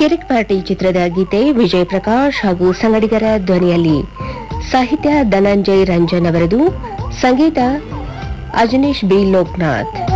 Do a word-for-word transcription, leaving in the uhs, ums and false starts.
ಕಿರಿಕ್ party ಚಿತ್ರದ ಗೀತೆ ವಿಜಯ್ ಪ್ರಕಾಶ್ ಹಾಗೂ ಸಂಗಡಿಗರ ಧ್ವನಿಯಲ್ಲಿ. ಸಾಹಿತ್ಯ ಧನಂಜಯ್ ರಂಜನ್ ಅವರದು, ಸಂಗೀತ ಅಜನೀಶ್ ಬಿ ಲೋಕನಾಥ್.